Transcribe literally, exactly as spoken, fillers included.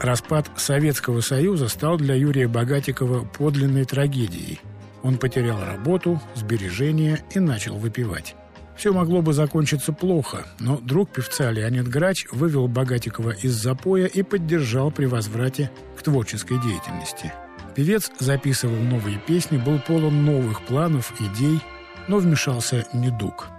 Распад Советского Союза стал для Юрия Богатикова подлинной трагедией. Он потерял работу, сбережения и начал выпивать. Все могло бы закончиться плохо, но друг певца Леонид Грач вывел Богатикова из запоя и поддержал при возврате к творческой деятельности. Певец записывал новые песни, был полон новых планов, идей, но вмешался недуг.